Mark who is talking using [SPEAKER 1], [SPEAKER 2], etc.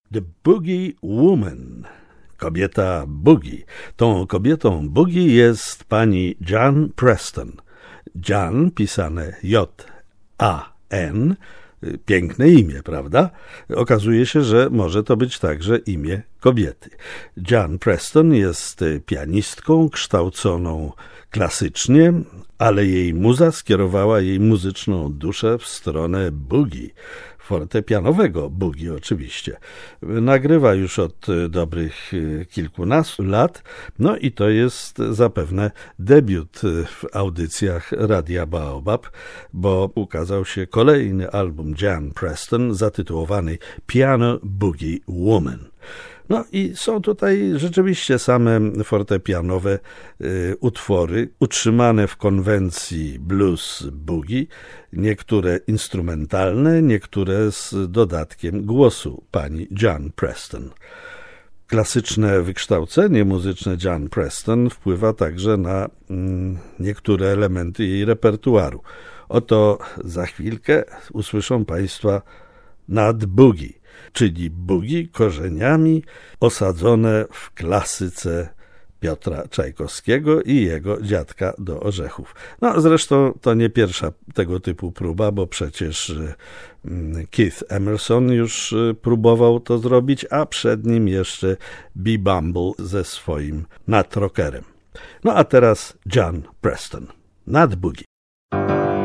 [SPEAKER 1] The Boogie Woman, kobieta boogie. Tą kobietą boogie jest pani Jan Preston. Jan, pisane J-A-N, piękne imię, prawda? Okazuje się, że może to być także imię kobiety. Jan Preston jest pianistką kształconą klasycznie, ale jej muza skierowała jej muzyczną duszę w stronę boogie, fortepianowego boogie oczywiście. Nagrywa już od dobrych kilkunastu lat, no i to jest zapewne debiut w audycjach Radia Baobab, bo ukazał się kolejny album Jan Preston zatytułowany Piano Boogie Woman. No i są tutaj rzeczywiście same fortepianowe utwory, utrzymane w konwencji blues boogie, niektóre instrumentalne, niektóre z dodatkiem głosu pani Jan Preston. Klasyczne wykształcenie muzyczne Jan Preston wpływa także na niektóre elementy jej repertuaru. Oto za chwilkę usłyszą państwa nad boogie, czyli boogie korzeniami osadzone w klasyce Piotra Czajkowskiego i jego Dziadka do orzechów. No zresztą to nie pierwsza tego typu próba, bo przecież Keith Emerson już próbował to zrobić, a przed nim jeszcze Bee Bumble ze swoim Nut Rockerem. No a teraz Jan Preston, nad boogie.